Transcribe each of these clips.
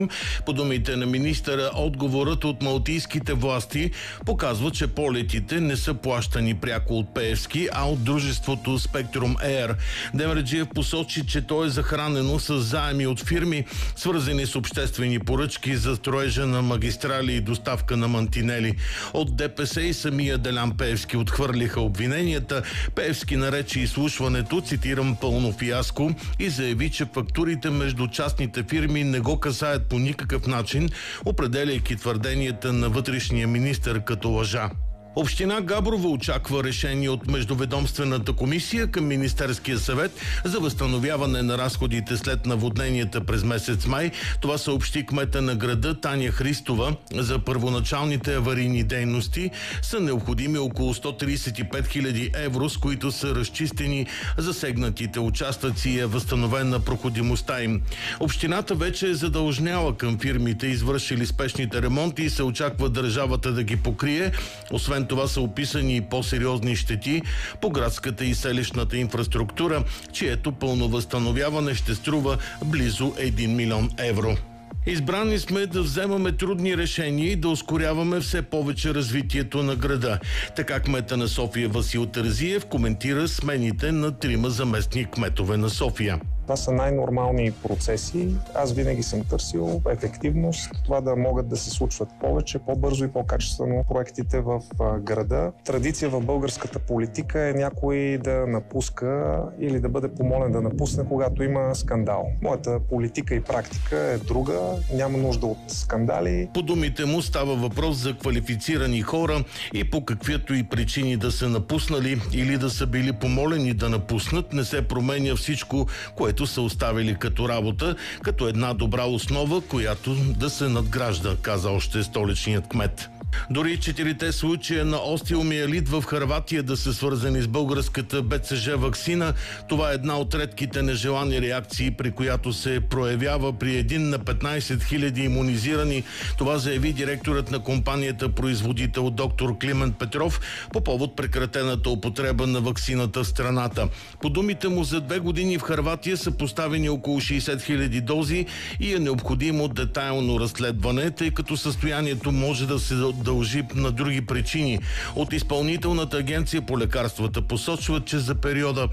По думите на министъра, отговорът от малтийските власти показва, че полетите не са плащани пряко от Пеевски, а от дружеството Spectrum Air. Демерджиев посочи, че то е захранено с заеми от фирми, свързани с обществени поръчки за строежа на магистрали и доставка на мантинели. От ДПС и самия Делян Пеевски отхвърлиха обвиненията. Пеевски нарече изслушването, цитирам, пълно фиаско и заяви, че фактурите между частните фирми не го касаят по никакъв начин, определяйки твърденията на вътрешния министър като лъжа. Община Габрово очаква решение от Междуведомствената комисия към Министерския съвет за възстановяване на разходите след наводненията през месец май. Това съобщи кмета на града Таня Христова. За първоначалните аварийни дейности са необходими около 135 000 евро, с които са разчистени засегнатите участъци и е възстановена проходимостта им. Общината вече е задължняла към фирмите, извършили спешните ремонти, и се очаква държавата да ги покрие. Освен това са описани и по-сериозни щети по градската и селищната инфраструктура, чието пълно възстановяване ще струва близо 1 милион евро. Избрани сме да вземаме трудни решения и да ускоряваме все повече развитието на града. Така кмета на София Васил Терзиев коментира смените на 3 заместни кметове на София. Това са най-нормални процеси. Аз винаги съм търсил ефективност, това да могат да се случват повече, по-бързо и по-качествено проектите в града. Традиция в българската политика е някой да напуска или да бъде помолен да напусне, когато има скандал. Моята политика и практика е друга, няма нужда от скандали. По думите му става въпрос за квалифицирани хора и по каквито и причини да са напуснали или да са били помолени да напуснат, не се променя всичко, което са оставили като работа, като една добра основа, която да се надгражда, каза още столичният кмет. Дори 4 случая на остеомиелит в Хърватия да са свързани с българската БЦЖ ваксина, това е една от редките нежелани реакции, при която се проявява при 1 на 15 000 имунизирани. Това заяви директорът на компанията производител доктор Климент Петров по повод прекратената употреба на ваксината в страната. По думите му, за 2 години в Хърватия са поставени около 60 000 дози и е необходимо детайлно разследване, тъй като състоянието може да се дължи на други причини. От Изпълнителната агенция по лекарствата посочват, че за периода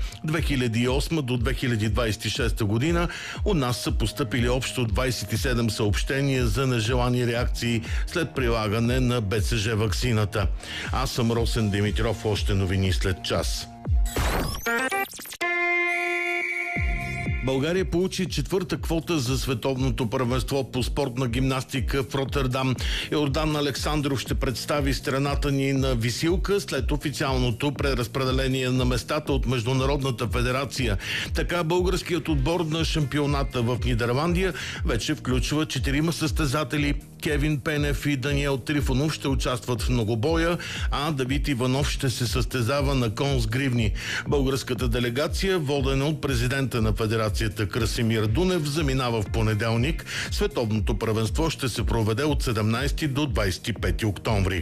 2008 до 2026 година у нас са постъпили общо 27 съобщения за нежелани реакции след прилагане на БЦЖ ваксината. Аз съм Росен Димитров, още новини след час. България получи 4-та квота за световното първенство по спортна гимнастика в Роттердам. Йордан Александров ще представи страната ни на висилка след официалното преразпределение на местата от Международната федерация. Така българският отбор на шампионата в Нидерландия вече включва 4 състезатели. Кевин Пенев и Даниел Трифонов ще участват в многобоя, а Давид Иванов ще се състезава на кон с гривни. Българската делегация, водена от президента на федерацията Красимир Дунев, заминава в понеделник. Световното първенство ще се проведе от 17 до 25 октомври.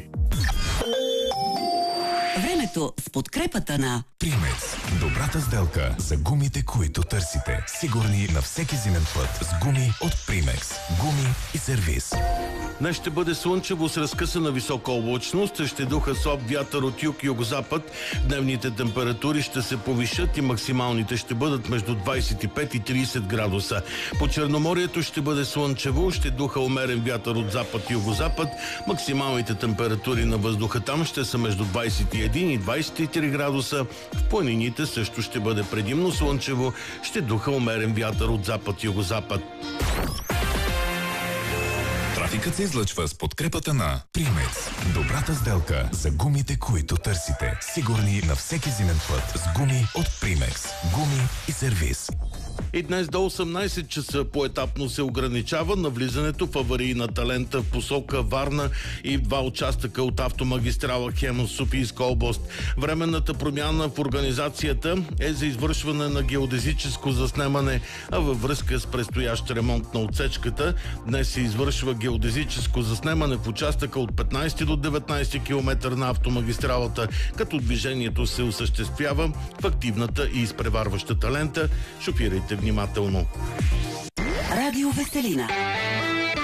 Времето с подкрепата на Примекс. Добрата сделка за гумите, които търсите. Сигурни на всеки зимен път с гуми от Примекс. Гуми и сервиз. Днес ще бъде слънчево с разкъсана висока облачност, ще духа слаб вятър от юг и югозапад. Дневните температури ще се повишат и максималните ще бъдат между 25 и 30 градуса. По Черноморието ще бъде слънчево, ще духа умерен вятър от запад и югозапад. Максималните температури на въздуха там ще са между 21 и 23 градуса. В планините също ще бъде предимно слънчево, ще духа умерен вятър от запад и югозапад. Трафикът се излъчва с подкрепата на Примекс. Добрата сделка за гумите, които търсите. Сигурни на всеки зимен път с гуми от Примекс. Гуми и сервиз. И днес до 18 часа поетапно се ограничава навлизането в аварийната лента в посока Варна и в 2 участъка от автомагистрала Хемус, Софийска област. Временната промяна в организацията е за извършване на геодезическо заснемане, а във връзка с предстоящ ремонт на отсечката днес се извършва геодезическо заснемане в участъка от 15 до 19 км на автомагистралата, като движението се осъществява в активната и изпреварващата лента. Шофирайте внимателно. Радио Веселина.